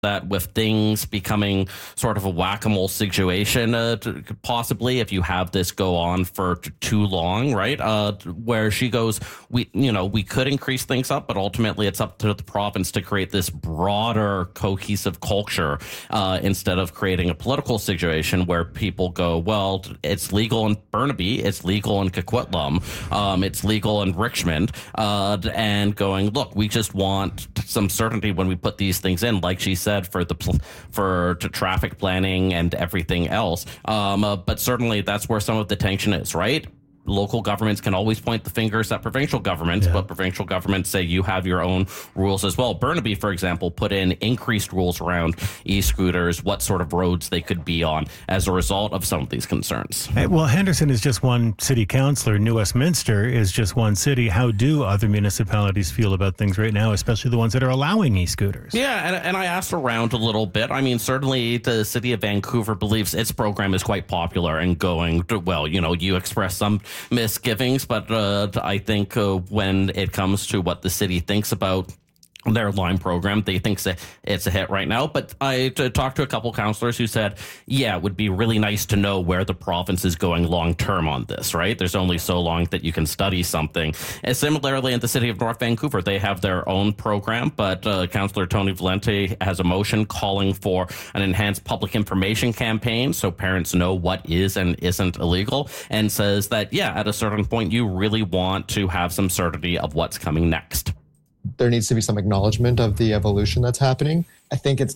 that with things becoming sort of a whack-a-mole situation, possibly if you have this go on for too long, right? Where she goes, we could increase things up, but ultimately it's up to the province to create this broader cohesive culture instead of creating a political situation where people go, well, it's legal in Burnaby, it's legal in Coquitlam, it's legal in Richmond, and going, look, we just want some certainty when we put these things in, like she said, for traffic planning and everything else. But certainly that's where some of the tension is, right? Local governments can always point the fingers at provincial governments, but provincial governments say you have your own rules as well. Burnaby, for example, put in increased rules around e-scooters, what sort of roads they could be on as a result of some of these concerns. Well, Henderson is just one city councillor. New Westminster is just one city. How do other municipalities feel about things right now, especially the ones that are allowing e-scooters? Yeah, and I asked around a little bit. I mean, certainly the city of Vancouver believes its program is quite popular and going, well, you express some misgivings, but I think when it comes to what the city thinks about their Lime program, they think it's a hit right now. But I talked to a couple councillors who said, yeah, it would be really nice to know where the province is going long term on this, right? There's only so long that you can study something. And similarly, in the city of North Vancouver, they have their own program, but Councillor Tony Valente has a motion calling for an enhanced public information campaign so parents know what is and isn't illegal, and says that, yeah, at a certain point, you really want to have some certainty of what's coming next. There needs to be some acknowledgement of the evolution that's happening. I think it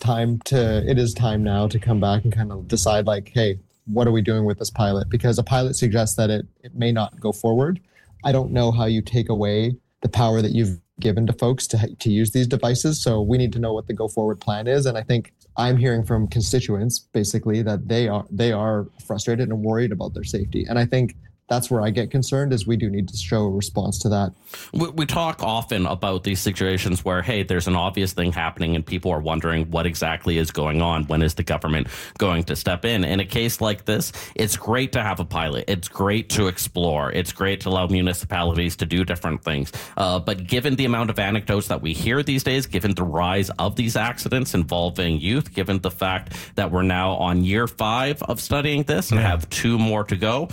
is time now to come back and kind of decide, like, hey, what are we doing with this pilot? Because a pilot suggests that it may not go forward. I don't know how you take away the power that you've given to folks to use these devices. So we need to know what the go forward plan is. And I think I'm hearing from constituents basically that they are frustrated and worried about their safety. And I think that's where I get concerned, is we do need to show a response to that. We talk often about these situations where, hey, there's an obvious thing happening and people are wondering what exactly is going on. When is the government going to step in? In a case like this, it's great to have a pilot. It's great to explore. It's great to allow municipalities to do different things. But given the amount of anecdotes that we hear these days, given the rise of these accidents involving youth, given the fact that we're now on year 5 of studying this and have 2 more to go,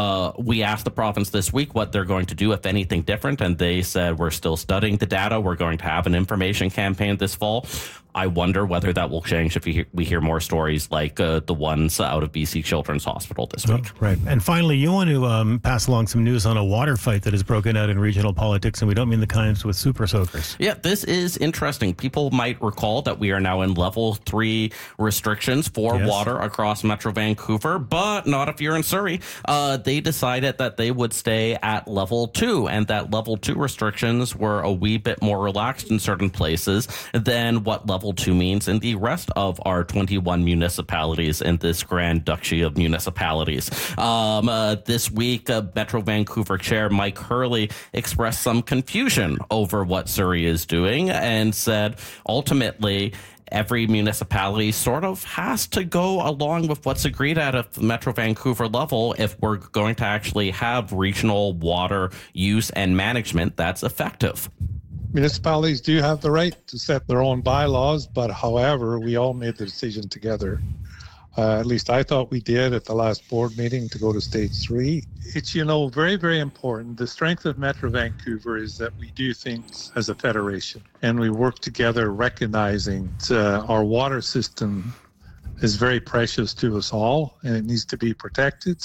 we asked the province this week what they're going to do, if anything different, and they said, we're still studying the data. We're going to have an information campaign this fall. I wonder whether that will change if we hear more stories like the ones out of BC Children's Hospital this week. Right. And finally, you want to pass along some news on a water fight that has broken out in regional politics, and we don't mean the kinds with super soakers. Yeah, this is interesting. People might recall that we are now in level 3 restrictions for water across Metro Vancouver, but not if you're in Surrey. They decided that they would stay at level 2, and that level 2 restrictions were a wee bit more relaxed in certain places than what level 2 means in the rest of our 21 municipalities in this Grand Duchy of municipalities. This week, Metro Vancouver Chair Mike Hurley expressed some confusion over what Surrey is doing and said, ultimately, every municipality sort of has to go along with what's agreed at the Metro Vancouver level if we're going to actually have regional water use and management that's effective. Municipalities do have the right to set their own bylaws, but however, we all made the decision together. At least I thought we did at the last board meeting to go to stage 3. It's, very, very important. The strength of Metro Vancouver is that we do things as a federation and we work together, recognizing our water system is very precious to us all and it needs to be protected.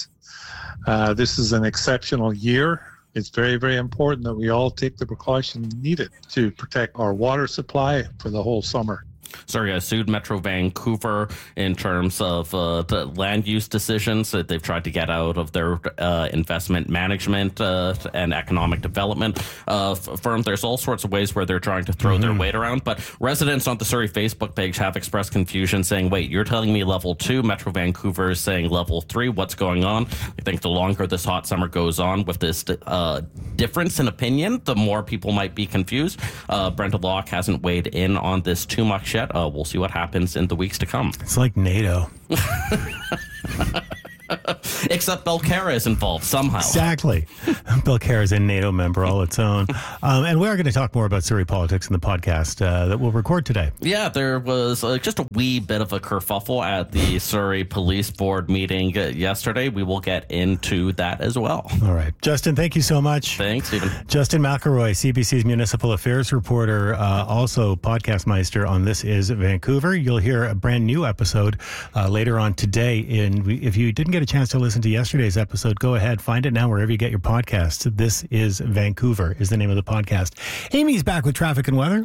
This is an exceptional year. It's very, very important that we all take the precautions needed to protect our water supply for the whole summer. Surrey sued Metro Vancouver in terms of the land use decisions that they've tried to get out of their investment management and economic development firm. There's all sorts of ways where they're trying to throw their weight around, but residents on the Surrey Facebook page have expressed confusion, saying, wait, you're telling me level 2, Metro Vancouver is saying level 3, what's going on? I think the longer this hot summer goes on with this difference in opinion, the more people might be confused. Brenda Locke hasn't weighed in on this too much yet. We'll see what happens in the weeks to come. It's like NATO. Except Belcarra is involved somehow. Exactly. Belcarra is a NATO member all its own. And we are going to talk more about Surrey politics in the podcast that we'll record today. Yeah, there was just a wee bit of a kerfuffle at the Surrey Police Board meeting yesterday. We will get into that as well. All right. Justin, thank you so much. Thanks, Stephen. Justin McElroy, CBC's municipal affairs reporter, also podcast meister on This Is Vancouver. You'll hear a brand new episode later on today. If you didn't get a chance to listen to yesterday's episode, go ahead, find it now wherever you get your podcasts. This is Vancouver is the name of the podcast. Amy's back with traffic and weather.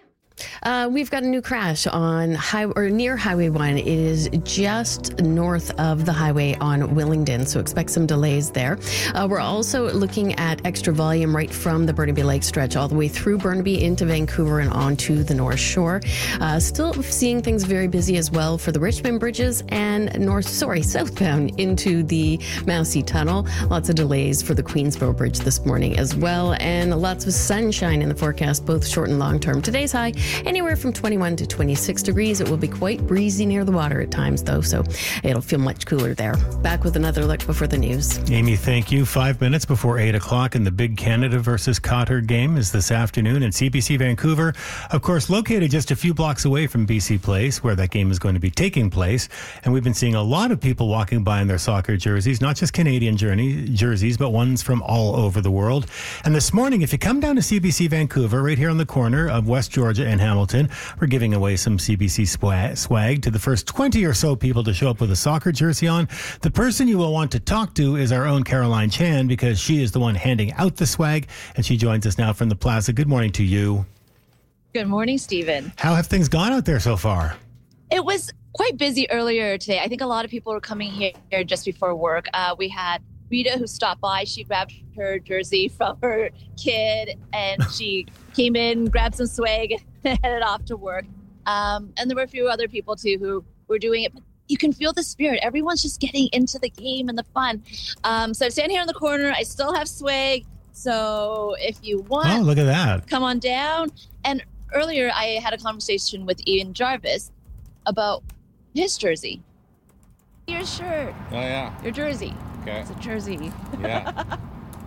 We've got a new crash on near Highway 1. It is just north of the highway on Willingdon, so expect some delays there. We're also looking at extra volume right from the Burnaby Lake stretch all the way through Burnaby into Vancouver and onto the North Shore. Still seeing things very busy as well for the Richmond bridges and southbound into the Mousy Tunnel. Lots of delays for the Queensboro Bridge this morning as well, and lots of sunshine in the forecast, both short and long term. Today's high anywhere from 21 to 26 degrees. It will be quite breezy near the water at times, though, so it'll feel much cooler there. Back with another look before the news. Amy, thank you. 5 minutes before 8 o'clock, and the big Canada versus Qatar game is this afternoon in CBC Vancouver. Of course, located just a few blocks away from BC Place, where that game is going to be taking place. And we've been seeing a lot of people walking by in their soccer jerseys, not just Canadian jerseys, but ones from all over the world. And this morning, if you come down to CBC Vancouver, right here on the corner of West Georgia and Hamilton, we're giving away some CBC swag to the first 20 or so people to show up with a soccer jersey on. The person you will want to talk to is our own Caroline Chan, because she is the one handing out the swag, and she joins us now from the plaza. Good morning to you. Good morning, Stephen. How have things gone out there so far? It was quite busy earlier today. I think a lot of people were coming here just before work. We had Rita who stopped by. She grabbed her jersey from her kid and she came in, grabbed some swag, and headed off to work. And there were a few other people too who were doing it. But you can feel the spirit. Everyone's just getting into the game and the fun. So I stand here in the corner. I still have swag. So if you want, look at that. Come on down. And earlier I had a conversation with Ian Jarvis about his jersey. Your shirt. Oh, yeah. Your jersey. Okay. It's a jersey. Yeah.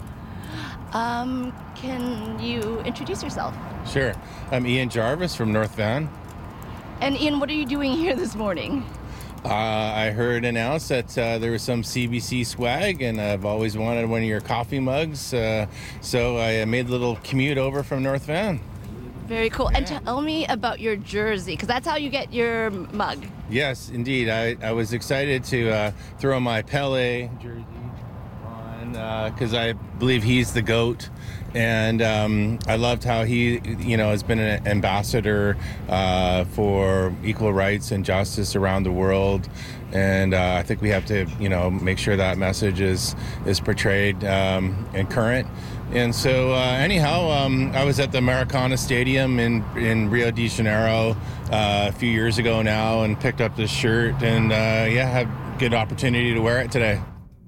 Can you introduce yourself? Sure. I'm Ian Jarvis from North Van. And Ian, what are you doing here this morning? I heard announced that there was some CBC swag, and I've always wanted one of your coffee mugs, so I made a little commute over from North Van. Very cool. Yeah. And tell me about your jersey, because that's how you get your mug. Yes, indeed. I was excited to throw my Pele jersey on because I believe he's the GOAT. And I loved how he, has been an ambassador for equal rights and justice around the world. And I think we have to, make sure that message is portrayed and current. And so anyhow, I was at the Maracana Stadium in Rio de Janeiro a few years ago now and picked up this shirt and, had a good opportunity to wear it today.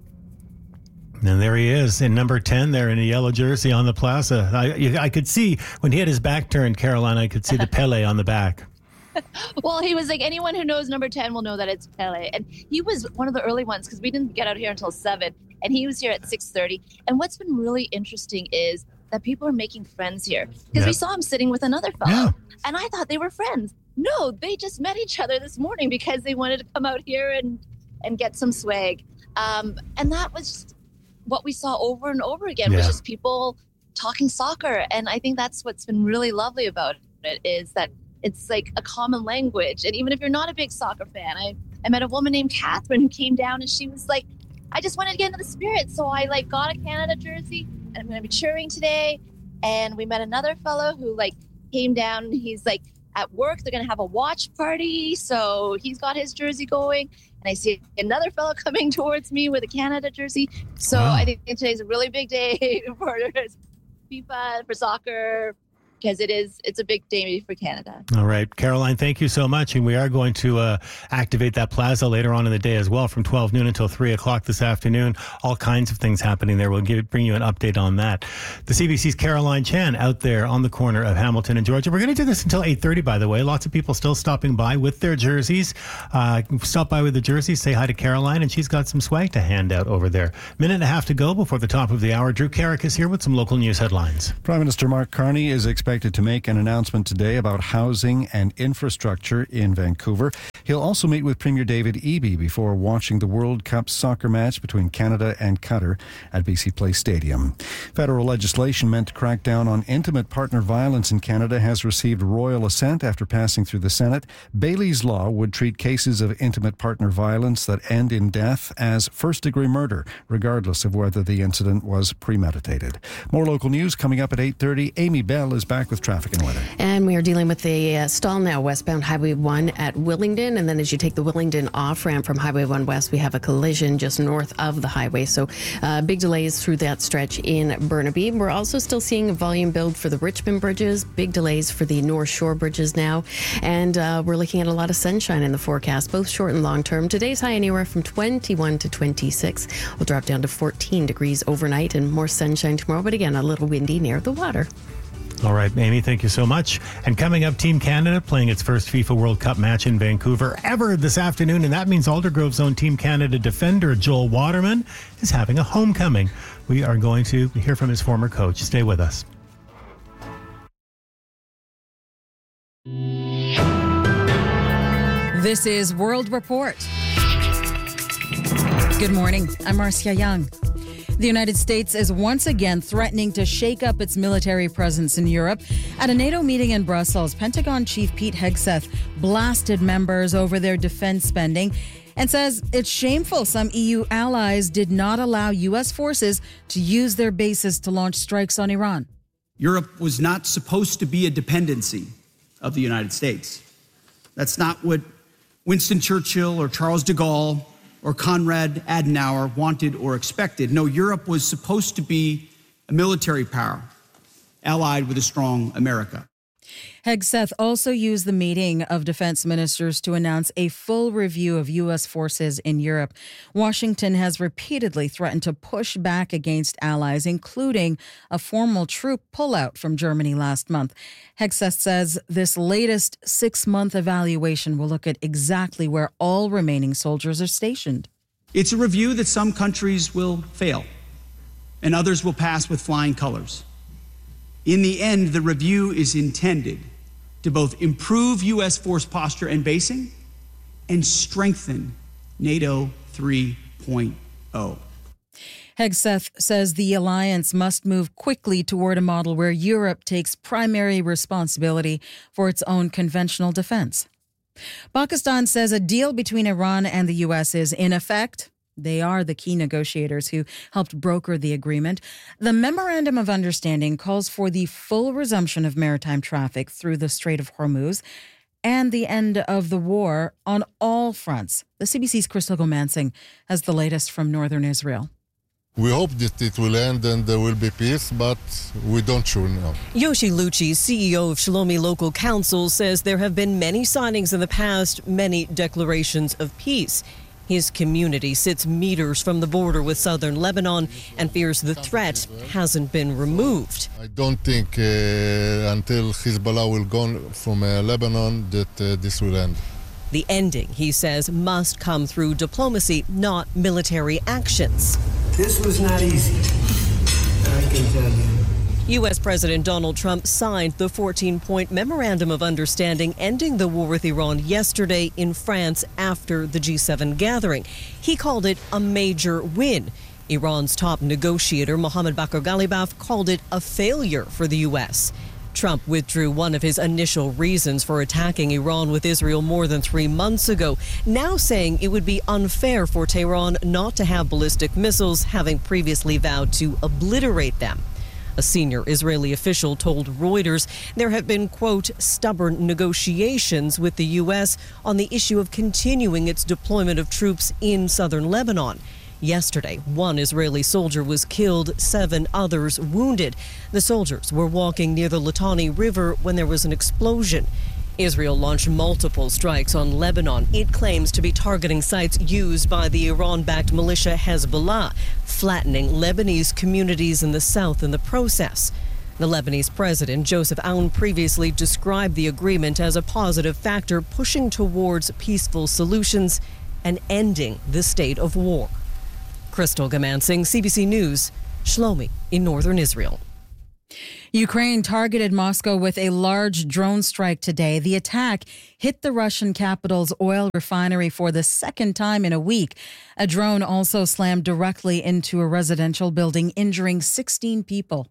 And there he is in number 10 there in a yellow jersey on the plaza. I could see when he had his back turned, Caroline, I could see the Pele on the back. Well, he was like, anyone who knows number 10 will know that it's Pele. And he was one of the early ones because we didn't get out here until 7. And he was here at 6:30. And what's been really interesting is that people are making friends here. Because we saw him sitting with another fellow. Yeah. And I thought they were friends. No, they just met each other this morning because they wanted to come out here and get some swag. And that was just what we saw over and over again was just people talking soccer. And I think that's what's been really lovely about it is that it's like a common language. And even if you're not a big soccer fan, I met a woman named Catherine who came down and she was like, I just wanted to get into the spirit. So I got a Canada jersey and I'm going to be cheering today. And we met another fellow who came down and he's like, at work, they're going to have a watch party. So he's got his jersey going. And I see another fellow coming towards me with a Canada jersey. So I think today's a really big day for FIFA, for soccer. because it's a big day for Canada. All right. Caroline, thank you so much. And we are going to activate that plaza later on in the day as well, from 12 noon until 3 o'clock this afternoon. All kinds of things happening there. We'll bring you an update on that. The CBC's Caroline Chan out there on the corner of Hamilton and Georgia. We're going to do this until 8:30, by the way. Lots of people still stopping by with their jerseys. Stop by with the jerseys, say hi to Caroline, and she's got some swag to hand out over there. Minute and a half to go before the top of the hour. Drew Carrick is here with some local news headlines. Prime Minister Mark Carney is expected to make an announcement today about housing and infrastructure in Vancouver. He'll also meet with Premier David Eby before watching the World Cup soccer match between Canada and Qatar at BC Place Stadium. Federal legislation meant to crack down on intimate partner violence in Canada has received royal assent after passing through the Senate. Bailey's Law would treat cases of intimate partner violence that end in death as first-degree murder, regardless of whether the incident was premeditated. More local news coming up at 8:30. Amy Bell is back with traffic and weather. And we are dealing with the stall now westbound Highway 1 at Willingdon. And then as you take the Willingdon off-ramp from Highway 1 West, we have a collision just north of the highway. So big delays through that stretch in Burnaby. We're also still seeing a volume build for the Richmond bridges, big delays for the North Shore bridges now. And we're looking at a lot of sunshine in the forecast, both short and long term. Today's high anywhere from 21 to 26. We'll drop down to 14 degrees overnight and more sunshine tomorrow. But again, a little windy near the water. All right, Amy, thank you so much. And coming up, Team Canada playing its first FIFA World Cup match in Vancouver ever this afternoon. And that means Aldergrove's own Team Canada defender, Joel Waterman, is having a homecoming. We are going to hear from his former coach. Stay with us. This is World Report. Good morning. I'm Marcia Young. The United States is once again threatening to shake up its military presence in Europe. At a NATO meeting in Brussels, Pentagon Chief Pete Hegseth blasted members over their defense spending and says it's shameful some EU allies did not allow U.S. forces to use their bases to launch strikes on Iran. Europe was not supposed to be a dependency of the United States. That's not what Winston Churchill or Charles de Gaulle or Konrad Adenauer wanted or expected. No, Europe was supposed to be a military power allied with a strong America. Hegseth also used the meeting of defense ministers to announce a full review of U.S. forces in Europe. Washington has repeatedly threatened to push back against allies, including a formal troop pullout from Germany last month. Hegseth says this latest 6-month evaluation will look at exactly where all remaining soldiers are stationed. It's a review that some countries will fail and others will pass with flying colors. In the end, the review is intended to both improve U.S. force posture and basing and strengthen NATO 3.0. Hegseth says the alliance must move quickly toward a model where Europe takes primary responsibility for its own conventional defense. Pakistan says a deal between Iran and the U.S. is in effect. They are the key negotiators who helped broker the agreement. The Memorandum of Understanding calls for the full resumption of maritime traffic through the Strait of Hormuz and the end of the war on all fronts. The CBC's Crystal Gomansing has the latest from northern Israel. We hope that it will end and there will be peace, but we don't sure know. Yoshi Lucci, CEO of Shalomi Local Council, says there have been many signings in the past, many declarations of peace. His community sits meters from the border with southern Lebanon and fears the threat hasn't been removed. I don't think until Hezbollah will go from Lebanon that this will end. The ending, he says, must come through diplomacy, not military actions. This was not easy, I can tell you. U.S. President Donald Trump signed the 14-point Memorandum of Understanding ending the war with Iran yesterday in France after the G7 gathering. He called it a major win. Iran's top negotiator, Mohammad Bakr Ghalibaf, called it a failure for the U.S. Trump withdrew one of his initial reasons for attacking Iran with Israel more than 3 months ago, now saying it would be unfair for Tehran not to have ballistic missiles, having previously vowed to obliterate them. A senior Israeli official told Reuters there have been, quote, stubborn negotiations with the U.S. on the issue of continuing its deployment of troops in southern Lebanon. Yesterday, one Israeli soldier was killed, 7 others wounded. The soldiers were walking near the Litani River when there was an explosion. Israel launched multiple strikes on Lebanon. It claims to be targeting sites used by the Iran-backed militia Hezbollah, flattening Lebanese communities in the south in the process. The Lebanese president, Joseph Aoun, previously described the agreement as a positive factor pushing towards peaceful solutions and ending the state of war. Crystal Gamansing, CBC News, Shlomi in northern Israel. Ukraine targeted Moscow with a large drone strike today. The attack hit the Russian capital's oil refinery for the second time in a week. A drone also slammed directly into a residential building, injuring 16 people.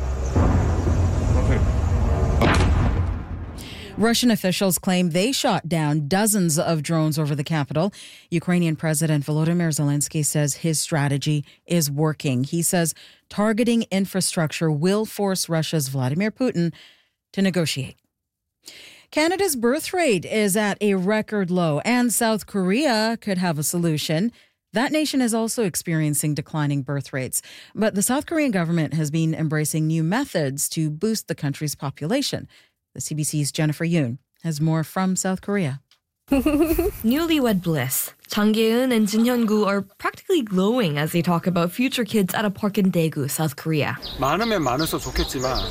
Russian officials claim they shot down dozens of drones over the capital. Ukrainian President Volodymyr Zelensky says his strategy is working. He says targeting infrastructure will force Russia's Vladimir Putin to negotiate. Canada's birth rate is at a record low, and South Korea could have a solution. That nation is also experiencing declining birth rates. But the South Korean government has been embracing new methods to boost the country's population. The CBC's Jennifer Yoon has more from South Korea. Newlywed bliss. Chang Ye-eun and Jin Hyun-gu are practically glowing as they talk about future kids at a park in Daegu, South Korea. 많으면 많을수록 좋겠지만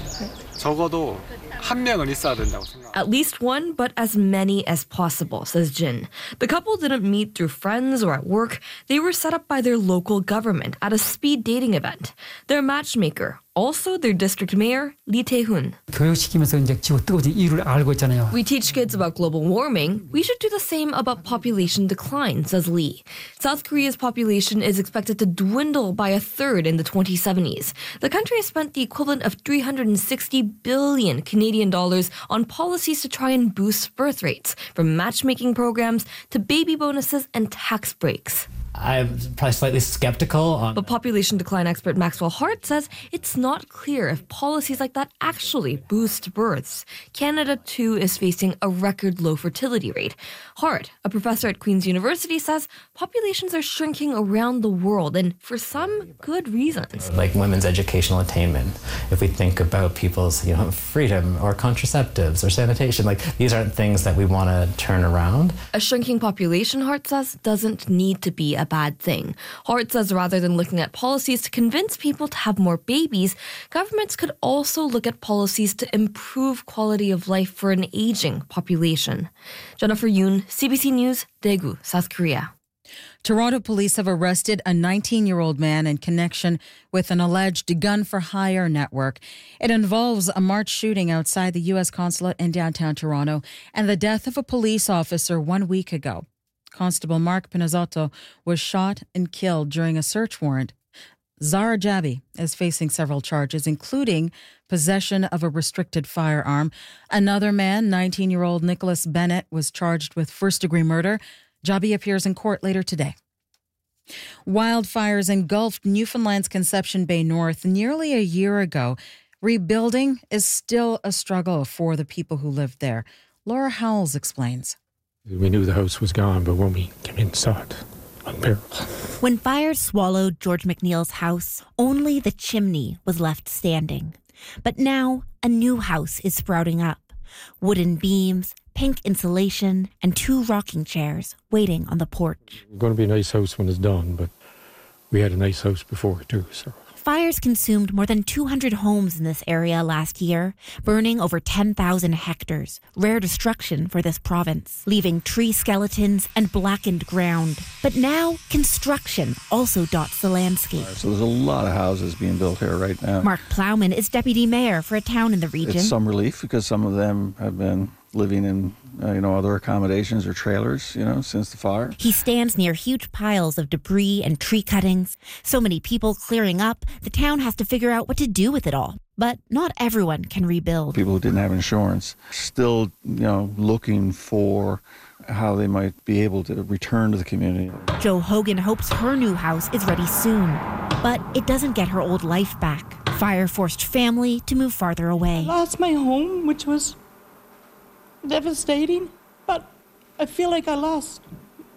적어도 한 명은 있어야 된다고 생각합니다. At least one, but as many as possible, says Jin. The couple didn't meet through friends or at work. They were set up by their local government at a speed dating event. Their matchmaker, also their district mayor, Lee Tae-hoon. 교육시키면서 이제 지구 뜨거워진 이유를 알고 있잖아요. We teach kids about global warming. We should do the same about population decline, says Lee. South Korea's population is expected to dwindle by a third in the 2070s. The country has spent the equivalent of 360 billion Canadian dollars on policies to try and boost birth rates, from matchmaking programs to baby bonuses and tax breaks. I'm probably slightly skeptical on. But population decline expert Maxwell Hart says it's not clear if policies like that actually boost births. Canada, too, is facing a record low fertility rate. Hart, a professor at Queen's University, says populations are shrinking around the world, and for some good reasons. Like women's educational attainment. If we think about people's, freedom or contraceptives or sanitation, these aren't things that we want to turn around. A shrinking population, Hart says, doesn't need to be a bad thing. Hart says rather than looking at policies to convince people to have more babies, governments could also look at policies to improve quality of life for an aging population. Jennifer Yoon, CBC News, Daegu, South Korea. Toronto police have arrested a 19-year-old man in connection with an alleged gun-for-hire network. It involves a March shooting outside the U.S. consulate in downtown Toronto and the death of a police officer 1 week ago. Constable Mark Pinazotto was shot and killed during a search warrant. Zara Jabi is facing several charges, including possession of a restricted firearm. Another man, 19-year-old Nicholas Bennett, was charged with first-degree murder. Jabi appears in court later today. Wildfires engulfed Newfoundland's Conception Bay North nearly a year ago. Rebuilding is still a struggle for the people who live there. Laura Howells explains. We knew the house was gone, but when we came in and saw it, unbearable. When fires swallowed George McNeil's house, only the chimney was left standing. But now a new house is sprouting up. Wooden beams, pink insulation, and 2 rocking chairs waiting on the porch. It's going to be a nice house when it's done, but we had a nice house before too, so. Fires consumed more than 200 homes in this area last year, burning over 10,000 hectares, rare destruction for this province, leaving tree skeletons and blackened ground. But now, construction also dots the landscape. So there's a lot of houses being built here right now. Mark Plowman is deputy mayor for a town in the region. It's some relief because some of them have been living in other accommodations or trailers, since the fire. He stands near huge piles of debris and tree cuttings. So many people clearing up, the town has to figure out what to do with it all. But not everyone can rebuild. People who didn't have insurance still, looking for how they might be able to return to the community. Jo Hogan hopes her new house is ready soon, but it doesn't get her old life back. Fire forced family to move farther away. I lost my home, which was devastating, but I feel like I lost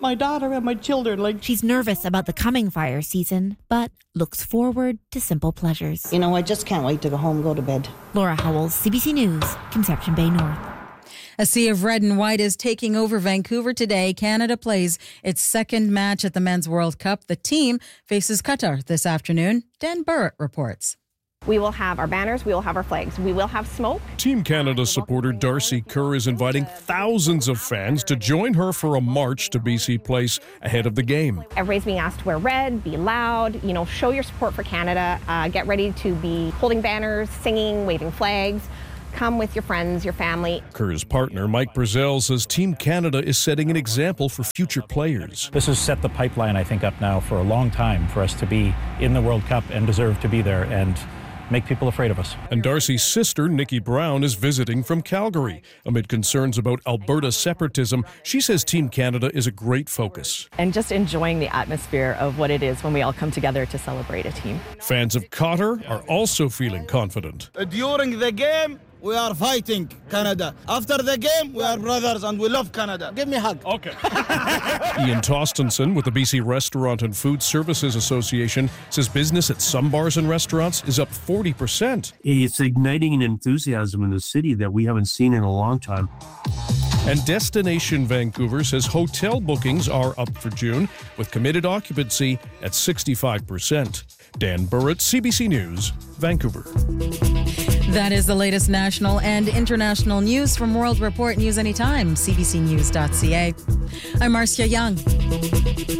my daughter and my children. She's nervous about the coming fire season, but looks forward to simple pleasures. I just can't wait to go home and go to bed. Laura Howells, CBC News, Conception Bay North. A sea of red and white is taking over Vancouver today. Canada plays its second match at the Men's World Cup. The team faces Qatar this afternoon. Dan Burrett reports. We will have our banners, we will have our flags, we will have smoke. Team Canada supporter Darcy Kerr is inviting thousands of fans to join her for a march to BC Place ahead of the game. Everybody's being asked to wear red, be loud, show your support for Canada, get ready to be holding banners, singing, waving flags. Come with your friends, your family. Kerr's partner, Mike Brazell, says Team Canada is setting an example for future players. This has set the pipeline, I think, up now for a long time for us to be in the World Cup and deserve to be there and make people afraid of us. And Darcy's sister, Nikki Brown, is visiting from Calgary. Amid concerns about Alberta separatism, she says Team Canada is a great focus. And just enjoying the atmosphere of what it is when we all come together to celebrate a team. Fans of Qatar are also feeling confident. During the game, we are fighting Canada. After the game, we are brothers and we love Canada. Give me a hug. Okay. Ian Tostenson with the BC Restaurant and Food Services Association says business at some bars and restaurants is up 40%. It's igniting an enthusiasm in the city that we haven't seen in a long time. And Destination Vancouver says hotel bookings are up for June, with committed occupancy at 65%. Dan Burrett, CBC News, Vancouver. That is the latest national and international news from World Report News Anytime, cbcnews.ca. I'm Marcia Young.